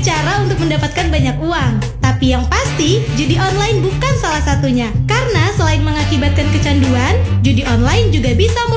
banyak cara untuk mendapatkan banyak uang. Tapi yang pasti, judi online bukan salah satunya. Karena selain mengakibatkan kecanduan, judi online juga bisa